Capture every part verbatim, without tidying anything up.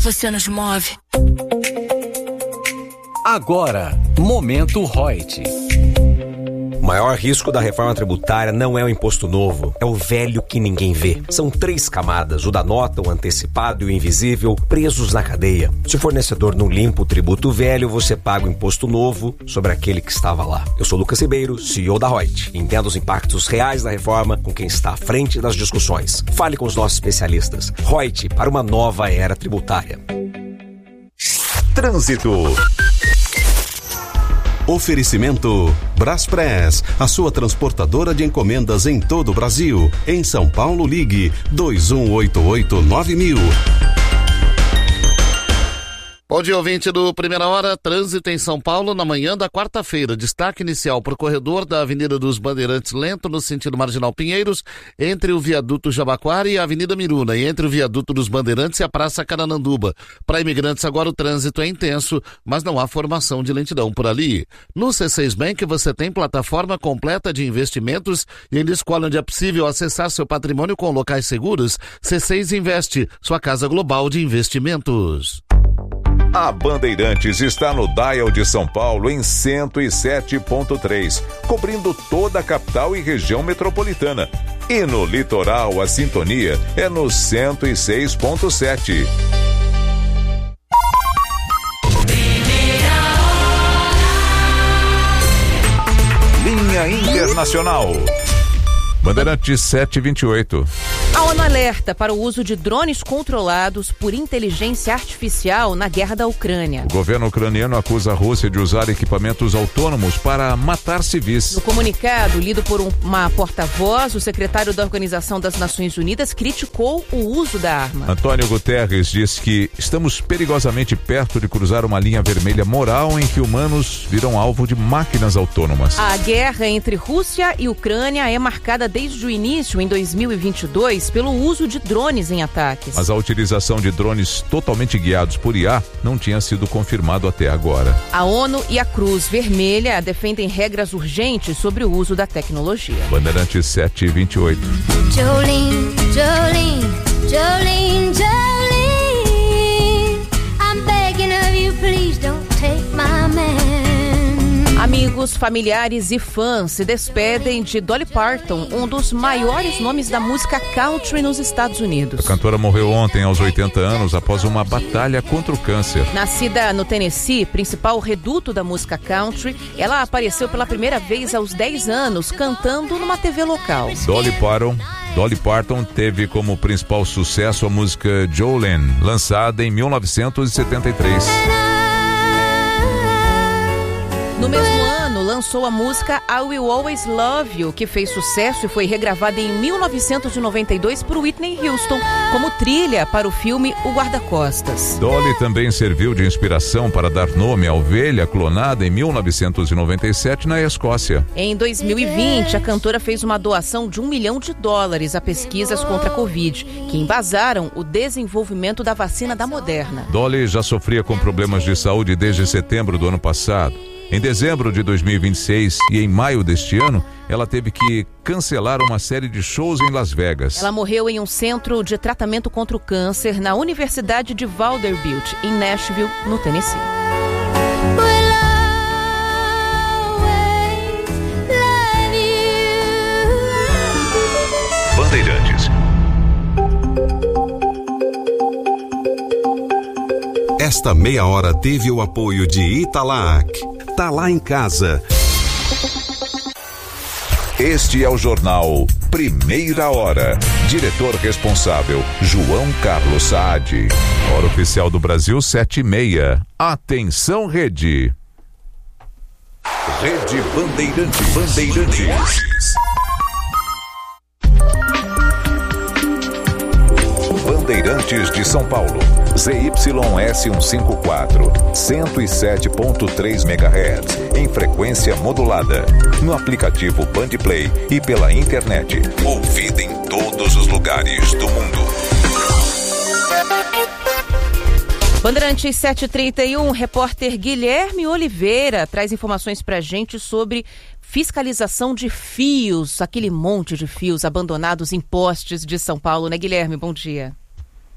você nos move. Agora, Momento Reut. O maior risco da reforma tributária não é o imposto novo, é o velho que ninguém vê. São três camadas, o da nota, o antecipado e o invisível, presos na cadeia. Se o fornecedor não limpa o tributo velho, você paga o imposto novo sobre aquele que estava lá. Eu sou Lucas Ribeiro, C E O da Reut. Entenda os impactos reais da reforma com quem está à frente das discussões. Fale com os nossos especialistas. Reut, para uma nova era tributária. Trânsito. Oferecimento Braspress, a sua transportadora de encomendas em todo o Brasil. Em São Paulo, ligue dois um oito oito nove mil. Bom dia, ouvinte do Primeira Hora. Trânsito em São Paulo na manhã da quarta-feira. Destaque inicial para o corredor da Avenida dos Bandeirantes lento no sentido Marginal Pinheiros, entre o viaduto Jabaquara e a Avenida Miruna, e entre o viaduto dos Bandeirantes e a Praça Carananduba. Para imigrantes agora o trânsito é intenso, mas não há formação de lentidão por ali. No C seis Bank você tem plataforma completa de investimentos e ainda escolhe onde é possível acessar seu patrimônio com locais seguros. C seis Investe, sua casa global de investimentos. A Bandeirantes está no Dial de São Paulo em cento e sete ponto três, cobrindo toda a capital e região metropolitana. E no litoral, a sintonia é no cento e seis ponto sete. Linha Internacional. Bandeirantes sete e vinte e oito. A ONU alerta para o uso de drones controlados por inteligência artificial na guerra da Ucrânia. O governo ucraniano acusa a Rússia de usar equipamentos autônomos para matar civis. No comunicado, lido por um, uma porta-voz, o secretário da Organização das Nações Unidas criticou o uso da arma. Antônio Guterres disse que estamos perigosamente perto de cruzar uma linha vermelha moral em que humanos viram alvo de máquinas autônomas. A guerra entre Rússia e Ucrânia é marcada desde o início, em dois mil e vinte e dois, pelo uso de drones em ataques. Mas a utilização de drones totalmente guiados por I A não tinha sido confirmado até agora. A ONU e a Cruz Vermelha defendem regras urgentes sobre o uso da tecnologia. Bandeirantes sete e vinte e oito. Jolene, Jolene, Jolene, Jolene, I'm begging of you, please don't take my man. Amigos, familiares e fãs se despedem de Dolly Parton, um dos maiores nomes da música country nos Estados Unidos. A cantora morreu ontem aos oitenta anos após uma batalha contra o câncer. Nascida no Tennessee, principal reduto da música country, ela apareceu pela primeira vez aos dez anos cantando numa T V local. Dolly Parton, Dolly Parton teve como principal sucesso a música Jolene, lançada em mil novecentos e setenta e três. No mesmo ano, lançou a música I Will Always Love You, que fez sucesso e foi regravada em mil novecentos e noventa e dois por Whitney Houston, como trilha para o filme O Guarda-Costas. Dolly também serviu de inspiração para dar nome à ovelha clonada em mil novecentos e noventa e sete na Escócia. Em dois mil e vinte, a cantora fez uma doação de um milhão de dólares a pesquisas contra a Covid, que embasaram o desenvolvimento da vacina da Moderna. Dolly já sofria com problemas de saúde desde setembro do ano passado. Em dezembro de dois mil e vinte e seis e em maio deste ano, ela teve que cancelar uma série de shows em Las Vegas. Ela morreu em um centro de tratamento contra o câncer na Universidade de Vanderbilt, em Nashville, no Tennessee. Bandeirantes. Esta meia hora teve o apoio de Italac. Tá lá em casa. Este é o jornal Primeira Hora. Diretor responsável, João Carlos Saad. Hora oficial do Brasil, sete e meia. Atenção, Rede. Rede Bandeirantes. Bandeirantes. Bandeirantes de São Paulo. Z Y S cento e cinquenta e quatro, cento e sete ponto três megahertz, em frequência modulada. No aplicativo Bandplay e pela internet. Ouvida em todos os lugares do mundo. Bandeirantes sete e trinta e um, repórter Guilherme Oliveira traz informações pra gente sobre fiscalização de fios, aquele monte de fios abandonados em postes de São Paulo, né, Guilherme? Bom dia.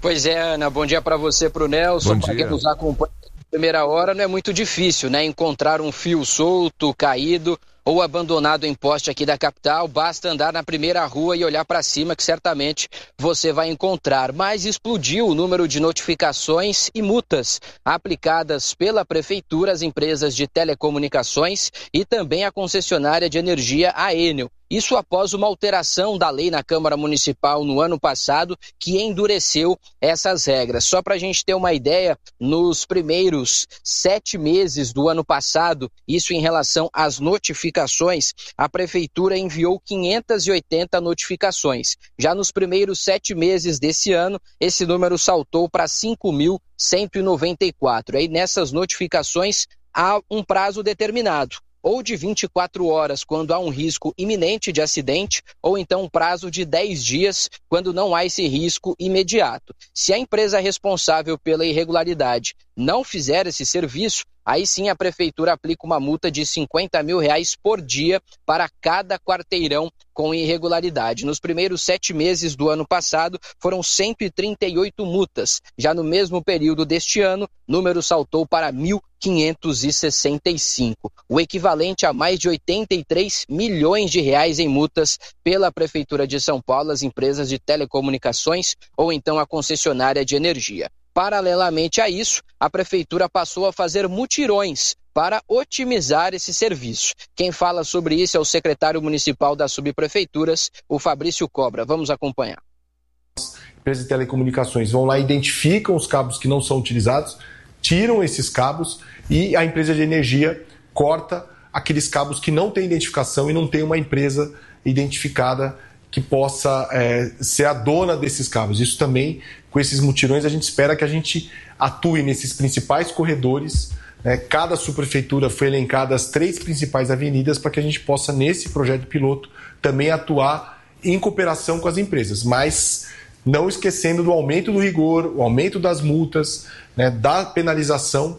Pois é, Ana, bom dia para você, pro Nelson, para quem nos acompanha na primeira hora, não é muito difícil, né? Encontrar um fio solto, caído ou abandonado em poste aqui da capital, basta andar na primeira rua e olhar para cima que certamente você vai encontrar. Mas explodiu o número de notificações e multas aplicadas pela prefeitura às empresas de telecomunicações e também à concessionária de energia, a Enel. Isso após uma alteração da lei na Câmara Municipal no ano passado, que endureceu essas regras. Só para a gente ter uma ideia, nos primeiros sete meses do ano passado, isso em relação às notificações, a Prefeitura enviou quinhentas e oitenta notificações. Já nos primeiros sete meses desse ano, esse número saltou para cinco mil cento e noventa e quatro. Aí nessas notificações há um prazo determinado, ou de vinte e quatro horas quando há um risco iminente de acidente, ou então um prazo de dez dias quando não há esse risco imediato. Se a empresa responsável pela irregularidade não fizer esse serviço, aí sim a prefeitura aplica uma multa de cinquenta mil reais por dia para cada quarteirão com irregularidade. Nos primeiros sete meses do ano passado, foram cento e trinta e oito multas. Já no mesmo período deste ano, o número saltou para mil quinhentos e sessenta e cinco, o equivalente a mais de oitenta e três milhões de reais em multas pela Prefeitura de São Paulo, às empresas de telecomunicações ou então a concessionária de energia. Paralelamente a isso, a Prefeitura passou a fazer mutirões para otimizar esse serviço. Quem fala sobre isso é o secretário municipal das subprefeituras, o Fabrício Cobra. Vamos acompanhar. Empresas de telecomunicações vão lá, identificam os cabos que não são utilizados, tiram esses cabos e a empresa de energia corta aqueles cabos que não têm identificação e não tem uma empresa identificada que possa é, ser a dona desses cabos. Isso também, com esses mutirões, a gente espera que a gente atue nesses principais corredores, né? Cada subprefeitura foi elencada as três principais avenidas para que a gente possa, nesse projeto piloto, também atuar em cooperação com as empresas, mas não esquecendo do aumento do rigor, o aumento das multas, né, da penalização.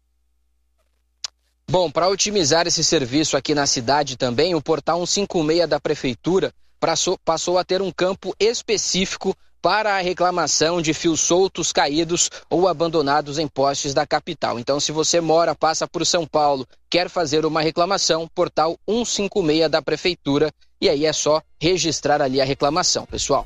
Bom, para otimizar esse serviço aqui na cidade também, o portal cento e cinquenta e seis da Prefeitura passou a ter um campo específico para a reclamação de fios soltos, caídos ou abandonados em postes da capital. Então, se você mora, passa por São Paulo, quer fazer uma reclamação, portal cento e cinquenta e seis da Prefeitura, e aí é só registrar ali a reclamação, pessoal.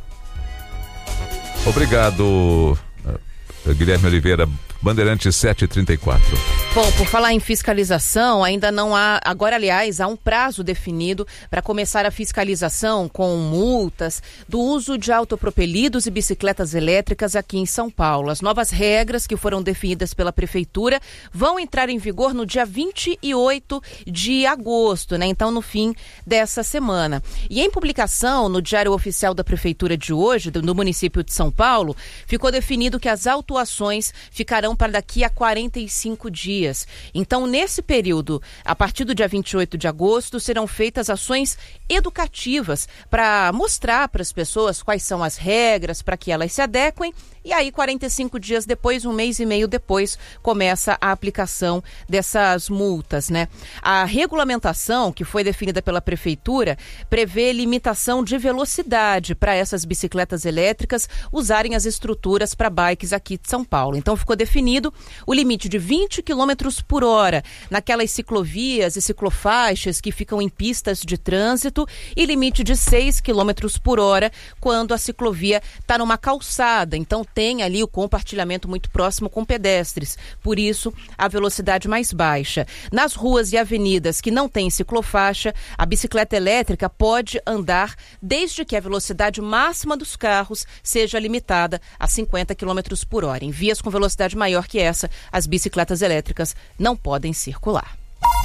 Obrigado, Guilherme Oliveira. Bandeirantes sete e trinta e quatro. Bom, por falar em fiscalização, ainda não há, agora aliás, há um prazo definido para começar a fiscalização com multas do uso de autopropelidos e bicicletas elétricas aqui em São Paulo. As novas regras que foram definidas pela Prefeitura vão entrar em vigor no dia vinte e oito de agosto, né? Então no fim dessa semana. E em publicação no Diário Oficial da Prefeitura de hoje, do, do município de São Paulo, ficou definido que as autuações ficarão para daqui a quarenta e cinco dias. Então, nesse período, a partir do dia vinte e oito de agosto, serão feitas ações educativas para mostrar para as pessoas quais são as regras, para que elas se adequem. E aí, quarenta e cinco dias depois, um mês e meio depois, começa a aplicação dessas multas, né? A regulamentação que foi definida pela Prefeitura prevê limitação de velocidade para essas bicicletas elétricas usarem as estruturas para bikes aqui de São Paulo. Então, ficou definido o limite de vinte quilômetros por hora naquelas ciclovias e ciclofaixas que ficam em pistas de trânsito e limite de seis quilômetros por hora quando a ciclovia está numa calçada. Então, tem ali o compartilhamento muito próximo com pedestres, por isso a velocidade mais baixa. Nas ruas e avenidas que não tem ciclofaixa, a bicicleta elétrica pode andar desde que a velocidade máxima dos carros seja limitada a cinquenta quilômetros por hora. Em vias com velocidade maior que essa, as bicicletas elétricas não podem circular.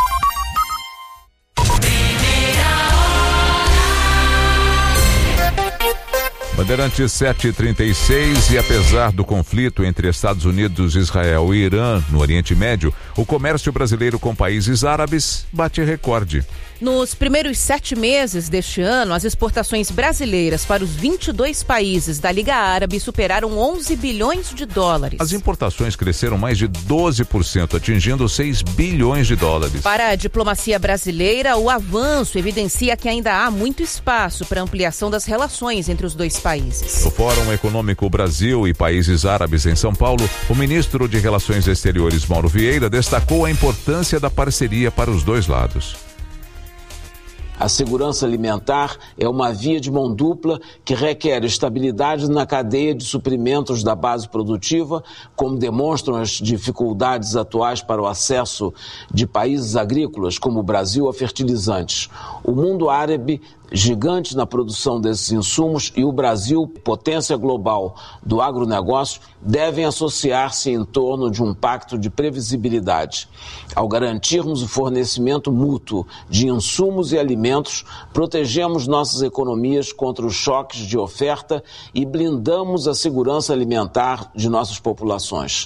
Bandeirantes sete e trinta e seis, e apesar do conflito entre Estados Unidos, Israel e Irã no Oriente Médio, o comércio brasileiro com países árabes bate recorde. Nos primeiros sete meses deste ano, as exportações brasileiras para os vinte e dois países da Liga Árabe superaram onze bilhões de dólares. As importações cresceram mais de doze por cento, atingindo seis bilhões de dólares. Para a diplomacia brasileira, o avanço evidencia que ainda há muito espaço para ampliação das relações entre os dois países. países. No Fórum Econômico Brasil e Países Árabes em São Paulo, o ministro de Relações Exteriores, Mauro Vieira, destacou a importância da parceria para os dois lados. A segurança alimentar é uma via de mão dupla que requer estabilidade na cadeia de suprimentos da base produtiva, como demonstram as dificuldades atuais para o acesso de países agrícolas, como o Brasil, a fertilizantes. O mundo árabe, gigante na produção desses insumos, e o Brasil, potência global do agronegócio, devem associar-se em torno de um pacto de previsibilidade. Ao garantirmos o fornecimento mútuo de insumos e alimentos, protegemos nossas economias contra os choques de oferta e blindamos a segurança alimentar de nossas populações.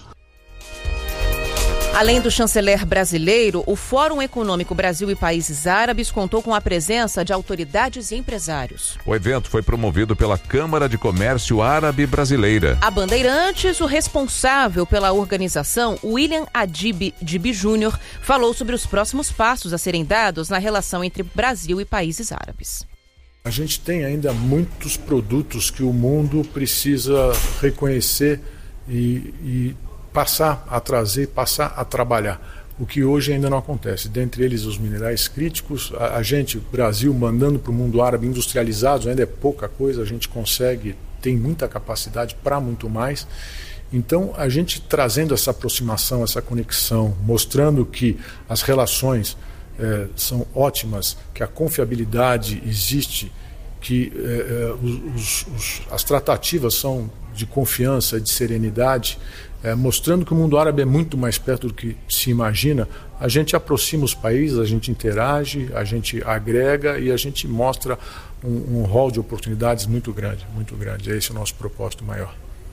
Além do chanceler brasileiro, o Fórum Econômico Brasil e Países Árabes contou com a presença de autoridades e empresários. O evento foi promovido pela Câmara de Comércio Árabe Brasileira. A Bandeirantes, o responsável pela organização, William Adib Dib Júnior, falou sobre os próximos passos a serem dados na relação entre Brasil e países árabes. A gente tem ainda muitos produtos que o mundo precisa reconhecer e, e passar a trazer, passar a trabalhar, o que hoje ainda não acontece. Dentre eles os minerais críticos, a, a gente, Brasil, mandando para o mundo árabe industrializados, ainda é pouca coisa, a gente consegue, tem muita capacidade para muito mais. Então, a gente trazendo essa aproximação, essa conexão, mostrando que as relações eh, são ótimas, que a confiabilidade existe, que eh, os, os, as tratativas são de confiança, de serenidade, É, mostrando que o mundo árabe é muito mais perto do que se imagina, a gente aproxima os países, a gente interage, a gente agrega e a gente mostra um, um rol de oportunidades muito grande, muito grande. Esse é o nosso propósito maior.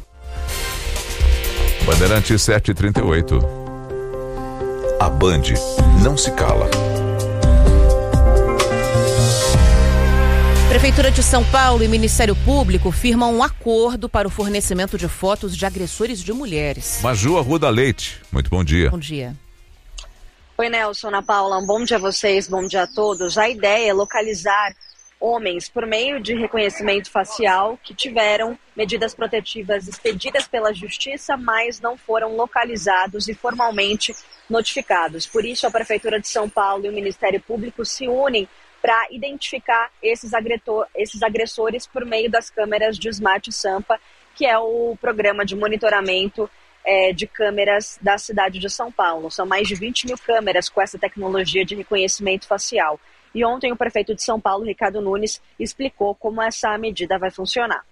Bandeirantes sete e trinta e oito. A Band não se cala. Prefeitura de São Paulo e Ministério Público firmam um acordo para o fornecimento de fotos de agressores de mulheres. Maju Arruda Leite, muito bom dia. Bom dia. Oi, Nelson, Ana Paula, um bom dia a vocês, bom dia a todos. A ideia é localizar homens por meio de reconhecimento facial que tiveram medidas protetivas expedidas pela Justiça, mas não foram localizados e formalmente notificados. Por isso, a Prefeitura de São Paulo e o Ministério Público se unem para identificar esses, agretor, esses agressores por meio das câmeras de Smart Sampa, que é o programa de monitoramento é, de câmeras da cidade de São Paulo. São mais de vinte mil câmeras com essa tecnologia de reconhecimento facial. E ontem o prefeito de São Paulo, Ricardo Nunes, explicou como essa medida vai funcionar.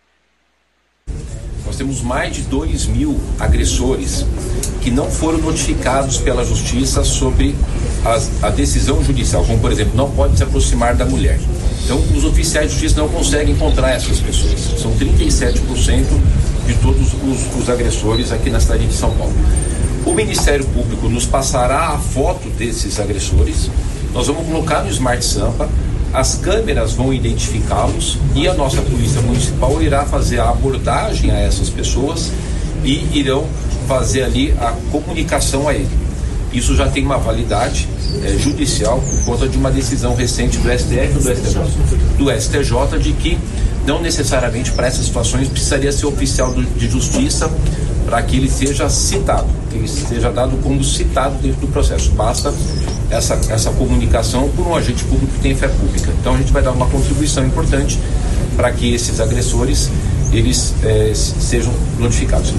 Nós temos mais de dois mil agressores que não foram notificados pela Justiça sobre as, a decisão judicial, como, por exemplo, não pode se aproximar da mulher. Então, os oficiais de justiça não conseguem encontrar essas pessoas. São trinta e sete por cento de todos os, os agressores aqui na cidade de São Paulo. O Ministério Público nos passará a foto desses agressores, nós vamos colocar no Smart Sampa, as câmeras vão identificá-los e a nossa Polícia Municipal irá fazer a abordagem a essas pessoas e irão fazer ali a comunicação a ele. Isso já tem uma validade é, judicial por conta de uma decisão recente do S T F ou do S T J? Do S T J, de que não necessariamente para essas situações precisaria ser oficial do, de justiça para que ele seja citado, que ele seja dado como citado dentro do processo. Basta essa, essa comunicação por um agente público que tem fé pública. Então a gente vai dar uma contribuição importante para que esses agressores eles é, sejam notificados.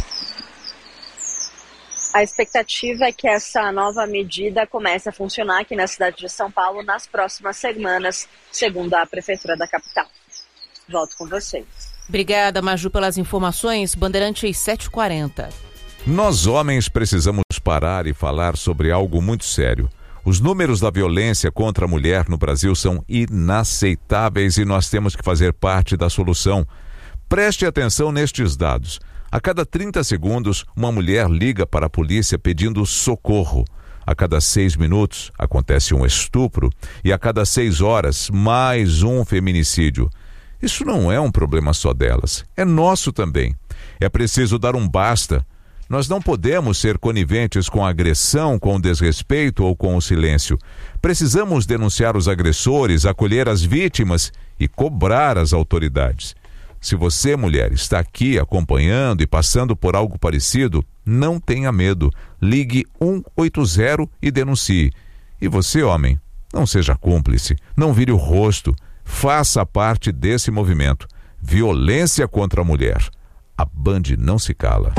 A expectativa é que essa nova medida comece a funcionar aqui na cidade de São Paulo nas próximas semanas, segundo a Prefeitura da capital. Volto com vocês. Obrigada, Maju, pelas informações. Bandeirantes sete e quarenta. Nós, homens, precisamos parar e falar sobre algo muito sério. Os números da violência contra a mulher no Brasil são inaceitáveis e nós temos que fazer parte da solução. Preste atenção nestes dados. A cada trinta segundos, uma mulher liga para a polícia pedindo socorro. A cada seis minutos, acontece um estupro e a cada seis horas, mais um feminicídio. Isso não é um problema só delas, é nosso também. É preciso dar um basta. Nós não podemos ser coniventes com a agressão, com o desrespeito ou com o silêncio. Precisamos denunciar os agressores, acolher as vítimas e cobrar as autoridades. Se você, mulher, está aqui acompanhando e passando por algo parecido, não tenha medo. Ligue um oito zero e denuncie. E você, homem, não seja cúmplice, não vire o rosto, faça parte desse movimento. Violência contra a mulher. A Band não se cala.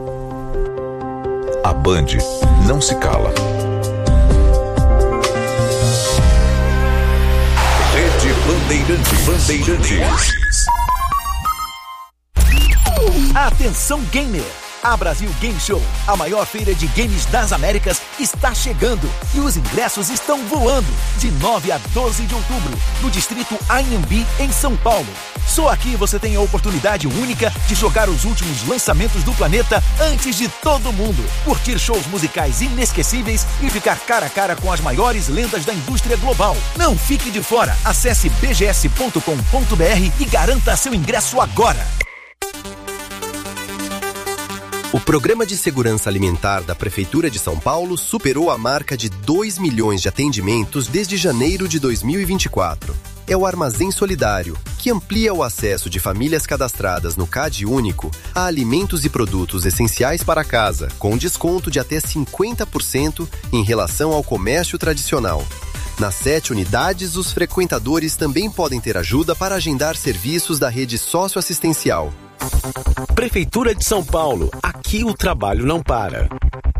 A Band não se cala. Rede Bandeirantes. Bandeirantes. Atenção gamer! A Brasil Game Show, a maior feira de games das Américas, está chegando e os ingressos estão voando de nove a doze de outubro, no distrito A M B, em São Paulo. Só aqui você tem a oportunidade única de jogar os últimos lançamentos do planeta antes de todo mundo, curtir shows musicais inesquecíveis e ficar cara a cara com as maiores lendas da indústria global. Não fique de fora, acesse b g s ponto com ponto b r e garanta seu ingresso agora. O Programa de Segurança Alimentar da Prefeitura de São Paulo superou a marca de dois milhões de atendimentos desde janeiro de dois mil e vinte e quatro. É o Armazém Solidário, que amplia o acesso de famílias cadastradas no C A D Único a alimentos e produtos essenciais para casa, com desconto de até cinquenta por cento em relação ao comércio tradicional. Nas sete unidades, os frequentadores também podem ter ajuda para agendar serviços da rede socioassistencial. Prefeitura de São Paulo, aqui o trabalho não para.